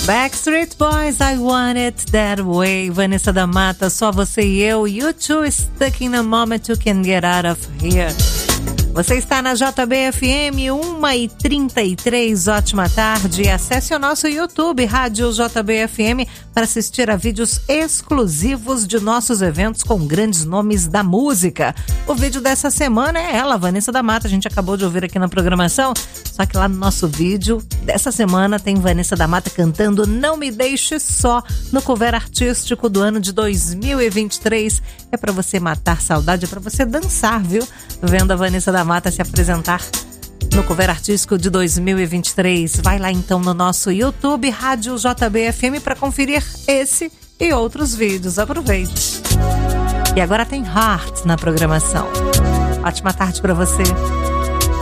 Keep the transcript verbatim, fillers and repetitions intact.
Backstreet Boys, I Want It That Way. Vanessa da Mata, Só Você e Eu. You Two, Stuck in a Moment You Can Get Out of Here. Você está na J B F M, uma e trinta e três, ótima tarde. Acesse o nosso YouTube, Rádio J B F M, para assistir a vídeos exclusivos de nossos eventos com grandes nomes da música. O vídeo dessa semana é ela, Vanessa da Mata, a gente acabou de ouvir aqui na programação, só que lá no nosso vídeo dessa semana tem Vanessa da Mata cantando Não Me Deixe Só, no cover artístico do ano de dois mil e vinte e três. É para você matar saudade, é para você dançar, viu? Vendo a Vanessa da Mata se apresentar no cover artístico de dois mil e vinte e três. Vai lá então no nosso YouTube, Rádio J B F M, para conferir esse e outros vídeos. Aproveite. E agora tem Heart na programação. Ótima tarde para você.